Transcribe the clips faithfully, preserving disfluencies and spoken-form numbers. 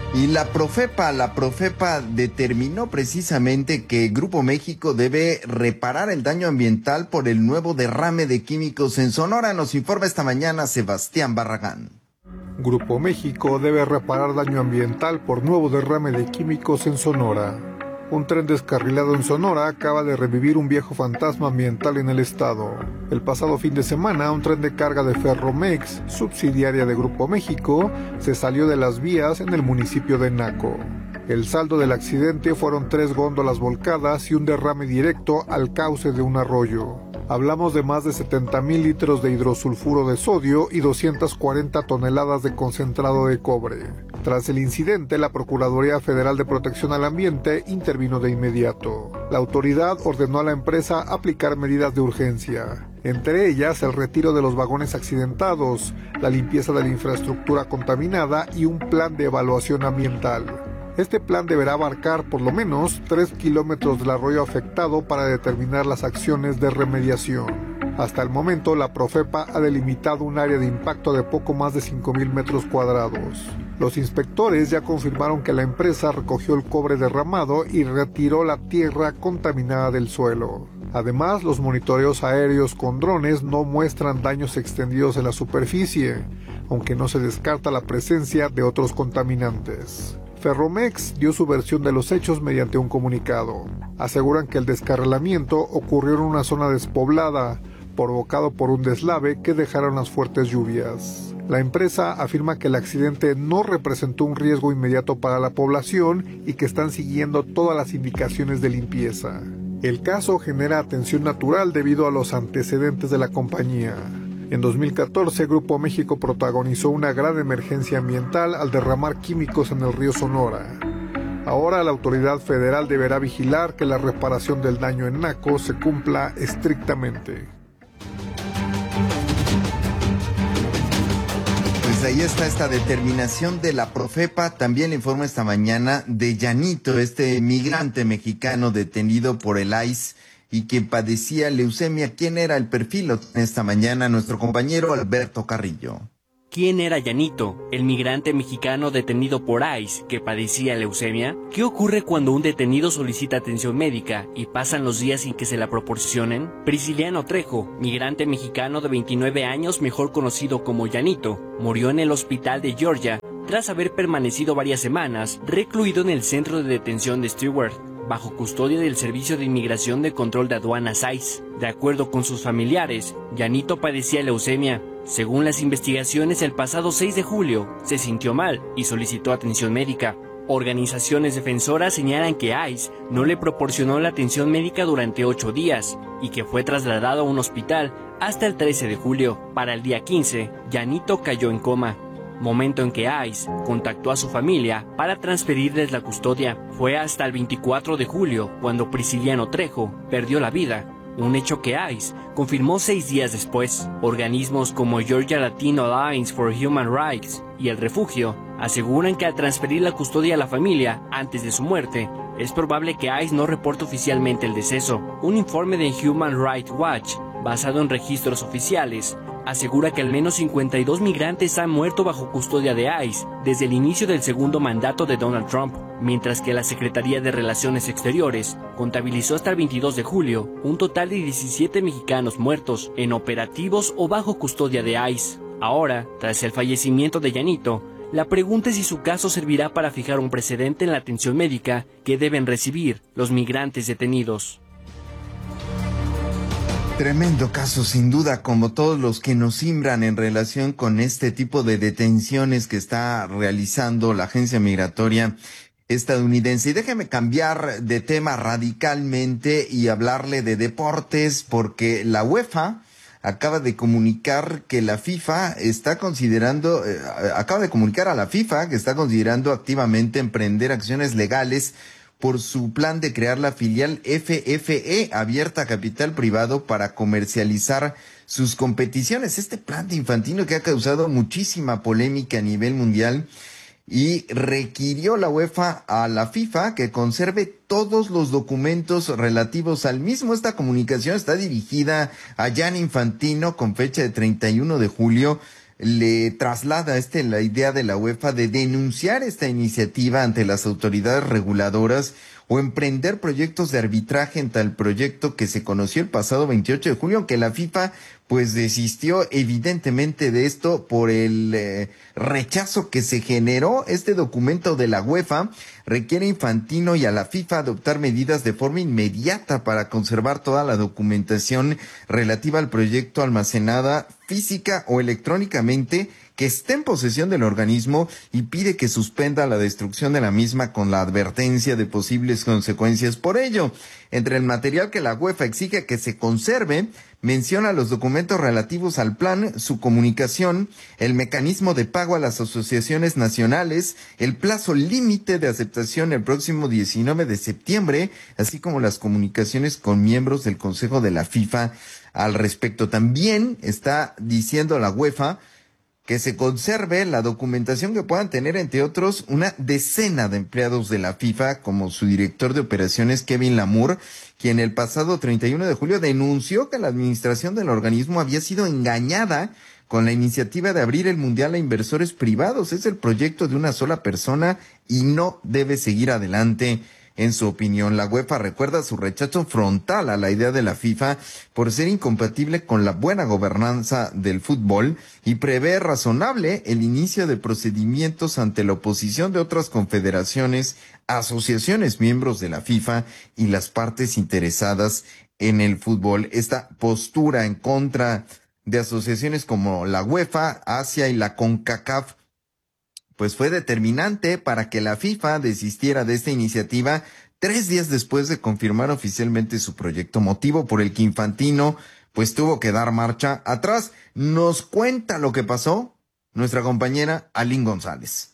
Y la Profepa, la Profepa determinó precisamente que Grupo México debe reparar el daño ambiental por el nuevo derrame de químicos en Sonora. Nos informa esta mañana Sebastián Barragán. Grupo México debe reparar daño ambiental por nuevo derrame de químicos en Sonora. Un tren descarrilado en Sonora acaba de revivir un viejo fantasma ambiental en el estado. El pasado fin de semana, un tren de carga de Ferromex, subsidiaria de Grupo México, se salió de las vías en el municipio de Naco. El saldo del accidente fueron tres góndolas volcadas y un derrame directo al cauce de un arroyo. Hablamos de más de setenta mil litros de hidrosulfuro de sodio y doscientas cuarenta toneladas de concentrado de cobre. Tras el incidente, la Procuraduría Federal de Protección al Ambiente intervino de inmediato. La autoridad ordenó a la empresa aplicar medidas de urgencia, entre ellas el retiro de los vagones accidentados, la limpieza de la infraestructura contaminada y un plan de evaluación ambiental. Este plan deberá abarcar por lo menos tres kilómetros del arroyo afectado para determinar las acciones de remediación. Hasta el momento, la Profepa ha delimitado un área de impacto de poco más de cinco mil metros cuadrados. Los inspectores ya confirmaron que la empresa recogió el cobre derramado y retiró la tierra contaminada del suelo. Además, los monitoreos aéreos con drones no muestran daños extendidos en la superficie, aunque no se descarta la presencia de otros contaminantes. Ferromex dio su versión de los hechos mediante un comunicado. Aseguran que el descarrilamiento ocurrió en una zona despoblada, provocado por un deslave que dejaron las fuertes lluvias. La empresa afirma que el accidente no representó un riesgo inmediato para la población y que están siguiendo todas las indicaciones de limpieza. El caso genera atención natural debido a los antecedentes de la compañía. En dos mil catorce, Grupo México protagonizó una gran emergencia ambiental al derramar químicos en el río Sonora. Ahora la autoridad federal deberá vigilar que la reparación del daño en Naco se cumpla estrictamente. Pues ahí está esta determinación de la Profepa. También le informo esta mañana de Llanito, este migrante mexicano detenido por el I C E y que padecía leucemia. ¿Quién era el perfil? Esta mañana nuestro compañero Alberto Carrillo. ¿Quién era Llanito, el migrante mexicano detenido por I C E que padecía leucemia? ¿Qué ocurre cuando un detenido solicita atención médica y pasan los días sin que se la proporcionen? Prisciliano Trejo, migrante mexicano de veintinueve años, mejor conocido como Llanito, murió en el hospital de Georgia tras haber permanecido varias semanas recluido en el centro de detención de Stewart, bajo custodia del Servicio de Inmigración de Control de Aduanas I C E. De acuerdo con sus familiares, Llanito padecía leucemia. Según las investigaciones, el pasado seis de julio se sintió mal y solicitó atención médica. Organizaciones defensoras señalan que I C E no le proporcionó la atención médica durante ocho días y que fue trasladado a un hospital hasta el trece de julio. Para el día quince, Llanito cayó en coma, momento en que I C E contactó a su familia para transferirles la custodia. Fue hasta el veinticuatro de julio cuando Prisciliano Trejo perdió la vida, un hecho que I C E confirmó seis días después. Organismos como Georgia Latino Alliance for Human Rights y El Refugio aseguran que al transferir la custodia a la familia antes de su muerte, es probable que I C E no reporte oficialmente el deceso. Un informe de Human Rights Watch, basado en registros oficiales, asegura que al menos cincuenta y dos migrantes han muerto bajo custodia de I C E desde el inicio del segundo mandato de Donald Trump, mientras que la Secretaría de Relaciones Exteriores contabilizó hasta el veintidós de julio un total de diecisiete mexicanos muertos en operativos o bajo custodia de I C E. Ahora, tras el fallecimiento de Llanito, la pregunta es si su caso servirá para fijar un precedente en la atención médica que deben recibir los migrantes detenidos. Tremendo caso, sin duda, como todos los que nos simbran en relación con este tipo de detenciones que está realizando la agencia migratoria estadounidense. Y déjeme cambiar de tema radicalmente y hablarle de deportes, porque la UEFA acaba de comunicar que la FIFA está considerando, eh, acaba de comunicar a la FIFA que está considerando activamente emprender acciones legales por su plan de crear la filial F F E, abierta a capital privado, para comercializar sus competiciones. Este plan de Infantino que ha causado muchísima polémica a nivel mundial, y requirió la UEFA a la FIFA que conserve todos los documentos relativos al mismo. Esta comunicación está dirigida a Gianni Infantino con fecha de treinta y uno de julio. le traslada este la idea de la UEFA de denunciar esta iniciativa ante las autoridades reguladoras o emprender proyectos de arbitraje en tal proyecto que se conoció el pasado veintiocho de julio, aunque la FIFA pues desistió evidentemente de esto por el eh, rechazo que se generó. Este documento de la UEFA requiere a Infantino y a la FIFA adoptar medidas de forma inmediata para conservar toda la documentación relativa al proyecto almacenada física o electrónicamente que esté en posesión del organismo, y pide que suspenda la destrucción de la misma con la advertencia de posibles consecuencias por ello. Entre el material que la UEFA exige que se conserve, menciona los documentos relativos al plan, su comunicación, el mecanismo de pago a las asociaciones nacionales, el plazo límite de aceptación el próximo diecinueve de septiembre, así como las comunicaciones con miembros del Consejo de la FIFA al respecto. También está diciendo la UEFA que se conserve la documentación que puedan tener, entre otros, una decena de empleados de la FIFA, como su director de operaciones, Kevin Lamour, quien el pasado treinta y uno de julio denunció que la administración del organismo había sido engañada con la iniciativa de abrir el Mundial a inversores privados. Es el proyecto de una sola persona y no debe seguir adelante. En su opinión, la UEFA recuerda su rechazo frontal a la idea de la FIFA por ser incompatible con la buena gobernanza del fútbol y prevé razonable el inicio de procedimientos ante la oposición de otras confederaciones, asociaciones miembros de la FIFA y las partes interesadas en el fútbol. Esta postura en contra de asociaciones como la UEFA, Asia y la CONCACAF pues fue determinante para que la FIFA desistiera de esta iniciativa tres días después de confirmar oficialmente su proyecto, motivo por el que Infantino pues tuvo que dar marcha atrás. Nos cuenta lo que pasó nuestra compañera Aline González.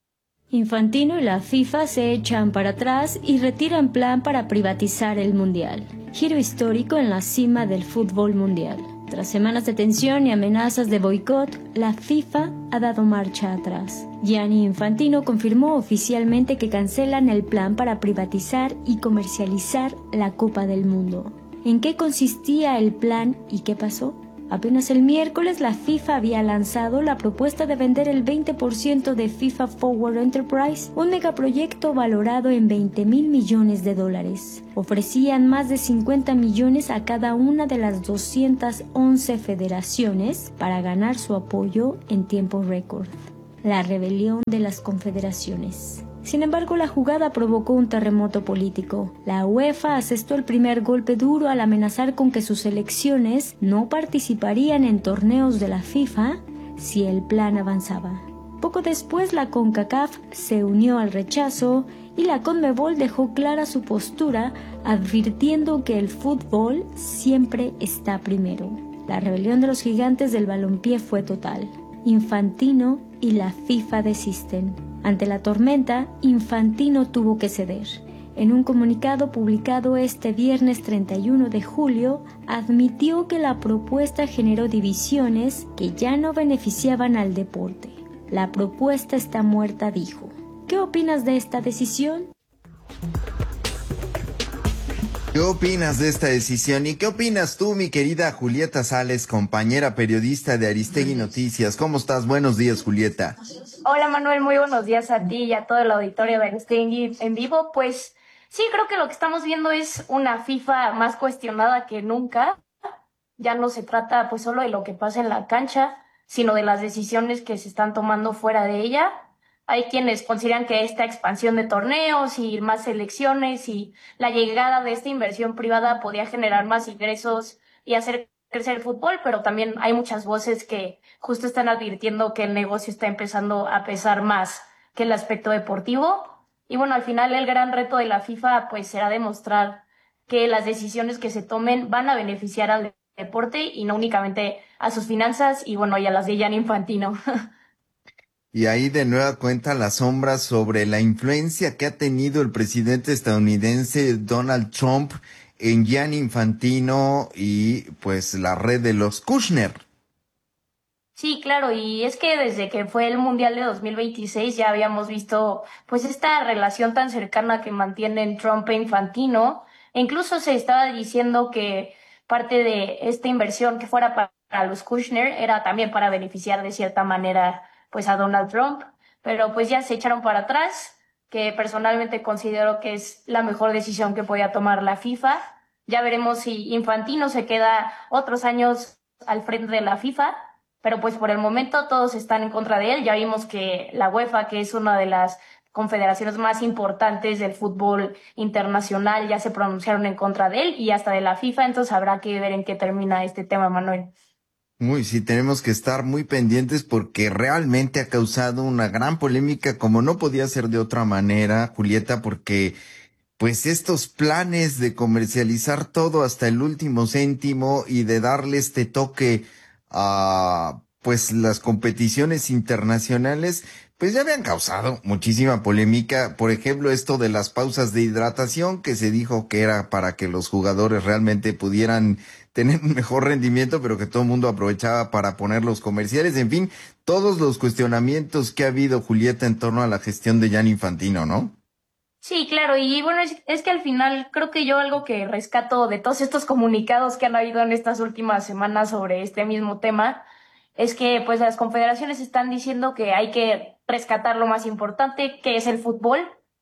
Infantino y la FIFA se echan para atrás y retiran plan para privatizar el Mundial. Giro histórico en la cima del fútbol mundial. Tras semanas de tensión y amenazas de boicot, la FIFA ha dado marcha atrás. Gianni Infantino confirmó oficialmente que cancelan el plan para privatizar y comercializar la Copa del Mundo. ¿En qué consistía el plan y qué pasó? Apenas el miércoles la FIFA había lanzado la propuesta de vender el veinte por ciento de FIFA Forward Enterprise, un megaproyecto valorado en veinte mil millones de dólares. Ofrecían más de cincuenta millones a cada una de las doscientas once federaciones para ganar su apoyo en tiempo récord. La rebelión de las confederaciones. Sin embargo, la jugada provocó un terremoto político. La UEFA asestó el primer golpe duro al amenazar con que sus selecciones no participarían en torneos de la FIFA si el plan avanzaba. Poco después, la CONCACAF se unió al rechazo y la CONMEBOL dejó clara su postura, advirtiendo que el fútbol siempre está primero. La rebelión de los gigantes del balompié fue total. Infantino y la FIFA desisten. Ante la tormenta, Infantino tuvo que ceder. En un comunicado publicado este viernes treinta y uno de julio, admitió que la propuesta generó divisiones que ya no beneficiaban al deporte. La propuesta está muerta, dijo. ¿Qué opinas de esta decisión? ¿Qué opinas de esta decisión? ¿Y qué opinas tú, mi querida Julieta Sales, compañera periodista de Aristegui Noticias? ¿Cómo estás? Buenos días, Julieta. Hola, Manuel, muy buenos días a ti y a todo el auditorio de Aristegui en vivo. Pues sí, creo que lo que estamos viendo es una FIFA más cuestionada que nunca. Ya no se trata pues solo de lo que pasa en la cancha, sino de las decisiones que se están tomando fuera de ella. Hay quienes consideran que esta expansión de torneos y más selecciones y la llegada de esta inversión privada podía generar más ingresos y hacer crecer el fútbol, pero también hay muchas voces que justo están advirtiendo que el negocio está empezando a pesar más que el aspecto deportivo. Y bueno, al final el gran reto de la FIFA pues será demostrar que las decisiones que se tomen van a beneficiar al deporte y no únicamente a sus finanzas y bueno, y a las de Gianni Infantino. Y ahí de nueva cuenta la sombra sobre la influencia que ha tenido el presidente estadounidense Donald Trump en Gianni Infantino y pues la red de los Kushner. Sí, claro, y es que desde que fue el Mundial de dos mil veintiséis ya habíamos visto pues esta relación tan cercana que mantienen Trump e Infantino, e incluso se estaba diciendo que parte de esta inversión que fuera para a los Kushner era también para beneficiar de cierta manera pues a Donald Trump, pero pues ya se echaron para atrás, que personalmente considero que es la mejor decisión que podía tomar la FIFA. Ya veremos si Infantino se queda otros años al frente de la FIFA, pero pues por el momento todos están en contra de él. Ya vimos que la UEFA, que es una de las confederaciones más importantes del fútbol internacional, ya se pronunciaron en contra de él y hasta de la FIFA, entonces habrá que ver en qué termina este tema, Manuel. Uy, sí, tenemos que estar muy pendientes porque realmente ha causado una gran polémica, como no podía ser de otra manera, Julieta, porque pues estos planes de comercializar todo hasta el último céntimo y de darle este toque a pues las competiciones internacionales, pues ya habían causado muchísima polémica. Por ejemplo, esto de las pausas de hidratación, que se dijo que era para que los jugadores realmente pudieran tener un mejor rendimiento, pero que todo el mundo aprovechaba para poner los comerciales. En fin, todos los cuestionamientos que ha habido, Julieta, en torno a la gestión de Gianni Infantino, ¿no? Sí, claro, y bueno, es, es que al final creo que yo algo que rescato de todos estos comunicados que han habido en estas últimas semanas sobre este mismo tema es que pues las confederaciones están diciendo que hay que rescatar lo más importante, que es el fútbol,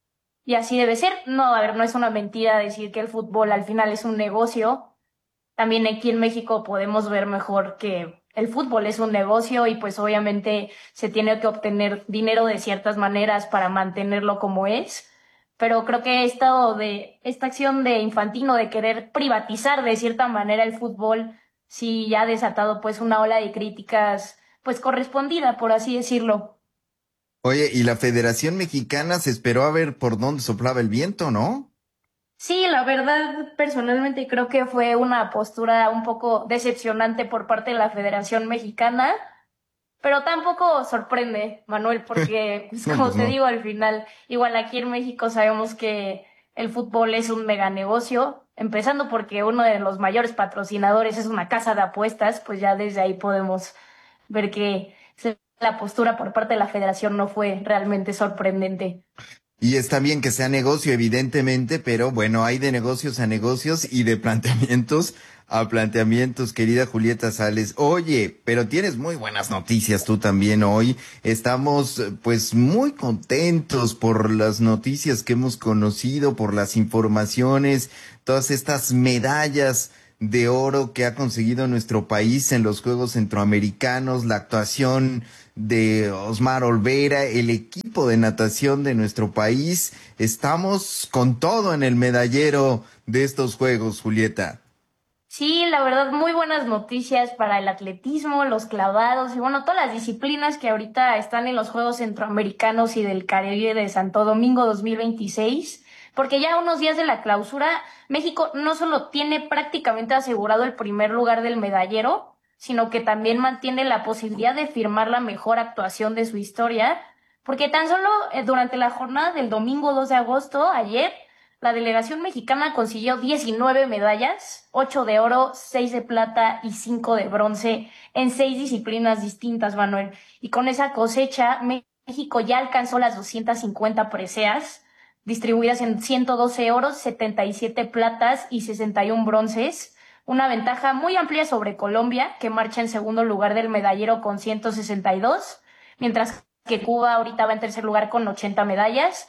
y así debe ser. No, a ver, no es una mentira decir que el fútbol al final es un negocio. También aquí en México podemos ver mejor que el fútbol es un negocio y pues obviamente se tiene que obtener dinero de ciertas maneras para mantenerlo como es. Pero creo que esta, de, esta acción de Infantino de querer privatizar de cierta manera el fútbol sí ya ha desatado pues una ola de críticas pues correspondida, por así decirlo. Oye, y la Federación Mexicana se esperó a ver por dónde soplaba el viento, ¿no? Sí, la verdad, personalmente creo que fue una postura un poco decepcionante por parte de la Federación Mexicana, pero tampoco sorprende, Manuel, porque, pues, No, como pues te no. digo, al final, igual aquí en México sabemos que el fútbol es un mega negocio, empezando porque uno de los mayores patrocinadores es una casa de apuestas, pues ya desde ahí podemos ver que se- la postura por parte de la Federación no fue realmente sorprendente. Y está bien que sea negocio, evidentemente, pero bueno, hay de negocios a negocios y de planteamientos a planteamientos, querida Julieta Sales. Oye, pero tienes muy buenas noticias tú también hoy. Estamos eh, pues muy contentos por las noticias que hemos conocido, por las informaciones, todas estas medallas de oro que ha conseguido nuestro país en los Juegos Centroamericanos, la actuación de Osmar Olvera, el equipo de natación de nuestro país. Estamos con todo en el medallero de estos Juegos, Julieta. Sí, la verdad, muy buenas noticias para el atletismo, los clavados y bueno, todas las disciplinas que ahorita están en los Juegos Centroamericanos y del Caribe de Santo Domingo dos mil veintiséis, porque ya a unos días de la clausura, México no solo tiene prácticamente asegurado el primer lugar del medallero, sino que también mantiene la posibilidad de firmar la mejor actuación de su historia, porque tan solo eh, durante la jornada del domingo dos de agosto, ayer, la delegación mexicana consiguió diecinueve medallas, ocho de oro, seis de plata y cinco de bronce en seis disciplinas distintas, Manuel. Y con esa cosecha, México ya alcanzó las doscientas cincuenta preseas, distribuidas en ciento doce oros, setenta y siete platas y sesenta y uno bronces, una ventaja muy amplia sobre Colombia, que marcha en segundo lugar del medallero con ciento sesenta y dos, mientras que Cuba ahorita va en tercer lugar con ochenta medallas.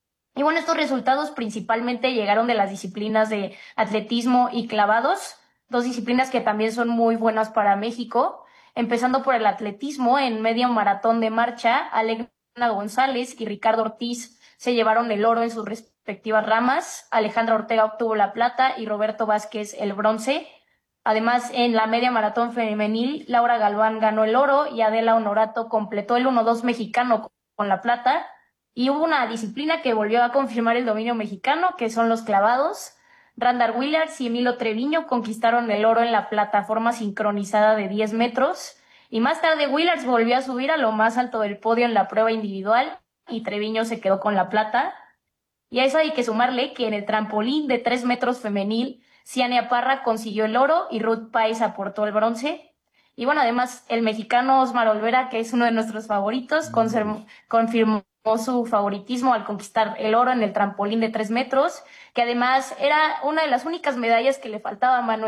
Y bueno, estos resultados principalmente llegaron de las disciplinas de atletismo y clavados, dos disciplinas que también son muy buenas para México. Empezando por el atletismo, en medio maratón de marcha, Alegrina González y Ricardo Ortiz se llevaron el oro en sus respectivas ramas. Alejandra Ortega obtuvo la plata y Roberto Vázquez el bronce. Además, en la media maratón femenil, Laura Galván ganó el oro y Adela Honorato completó el uno dos mexicano con la plata. Y hubo una disciplina que volvió a confirmar el dominio mexicano, que son los clavados. Randall Williams y Emilio Treviño conquistaron el oro en la plataforma sincronizada de diez metros. Y más tarde Williams volvió a subir a lo más alto del podio en la prueba individual y Treviño se quedó con la plata. Y a eso hay que sumarle que en el trampolín de tres metros femenil, Ciania Parra consiguió el oro y Ruth Páez aportó el bronce. Y bueno, además el mexicano Osmar Olvera, que es uno de nuestros favoritos, conserv- confirmó su favoritismo al conquistar el oro en el trampolín de tres metros, que además era una de las únicas medallas que le faltaba a Manuel,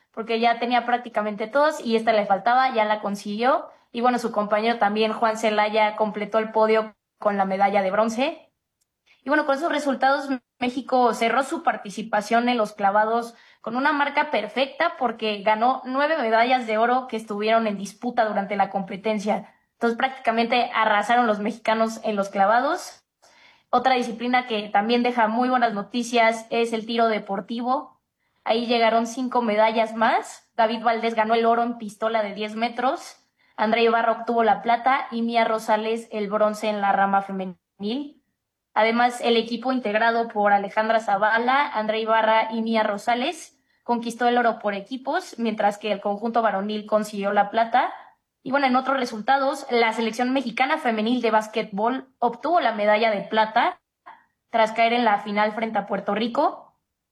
porque ya tenía prácticamente todos y esta le faltaba, ya la consiguió. Y bueno, su compañero también, Juan Celaya, completó el podio con la medalla de bronce. Y bueno, con esos resultados, México cerró su participación en los clavados con una marca perfecta porque ganó nueve medallas de oro que estuvieron en disputa durante la competencia. Entonces prácticamente arrasaron los mexicanos en los clavados. Otra disciplina que también deja muy buenas noticias es el tiro deportivo. Ahí llegaron cinco medallas más. David Valdés ganó el oro en pistola de diez metros. Andrea Ibarra obtuvo la plata y Mía Rosales el bronce en la rama femenil. Además, el equipo integrado por Alejandra Zavala, Andrea Ibarra y Mía Rosales conquistó el oro por equipos, mientras que el conjunto varonil consiguió la plata. Y bueno, en otros resultados, la selección mexicana femenil de básquetbol obtuvo la medalla de plata tras caer en la final frente a Puerto Rico.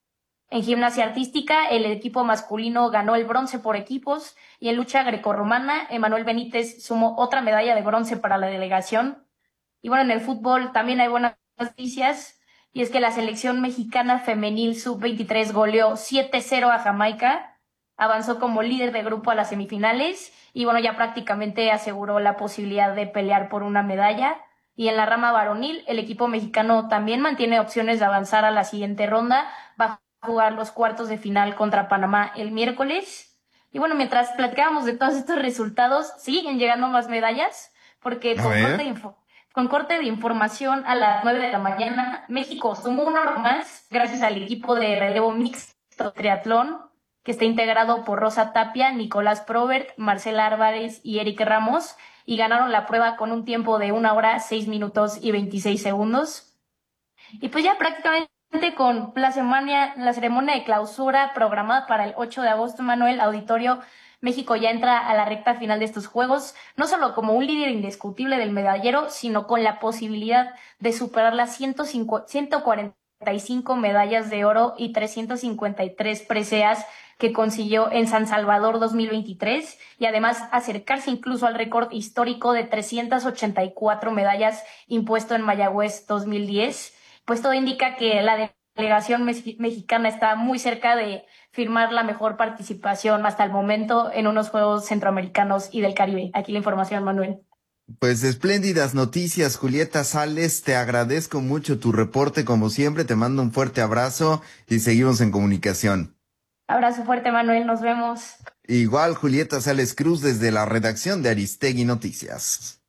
En gimnasia artística, el equipo masculino ganó el bronce por equipos y en lucha grecorromana, Emanuel Benítez sumó otra medalla de bronce para la delegación. Y bueno, en el fútbol también hay buenas noticias y es que la selección mexicana femenil sub veintitrés goleó siete cero a Jamaica, avanzó como líder de grupo a las semifinales y bueno, ya prácticamente aseguró la posibilidad de pelear por una medalla. Y en la rama varonil, el equipo mexicano también mantiene opciones de avanzar a la siguiente ronda bajo jugar los cuartos de final contra Panamá el miércoles. Y bueno, mientras platicábamos de todos estos resultados, siguen llegando más medallas, porque con corte, de info, con corte de información a las nueve de la mañana, México sumó un oro más gracias al equipo de relevo mixto triatlón, que está integrado por Rosa Tapia, Nicolás Probert, Marcela Álvarez y Eric Ramos, y ganaron la prueba con un tiempo de una hora, seis minutos y veintiséis segundos. Y pues ya prácticamente con la ceremonia, la ceremonia de clausura programada para el ocho de agosto, Manuel, Auditorio, México ya entra a la recta final de estos Juegos, no solo como un líder indiscutible del medallero, sino con la posibilidad de superar las ciento cuarenta y cinco medallas de oro y trescientas cincuenta y tres preseas que consiguió en San Salvador dos mil veintitrés y además acercarse incluso al récord histórico de trescientas ochenta y cuatro medallas impuesto en Mayagüez dos mil diez. Pues todo indica que la delegación mexicana está muy cerca de firmar la mejor participación hasta el momento en unos Juegos Centroamericanos y del Caribe. Aquí la información, Manuel. Pues espléndidas noticias, Julieta Sales, te agradezco mucho tu reporte como siempre, te mando un fuerte abrazo y seguimos en comunicación. Abrazo fuerte, Manuel, nos vemos. Igual Julieta Sales Cruz desde la redacción de Aristegui Noticias.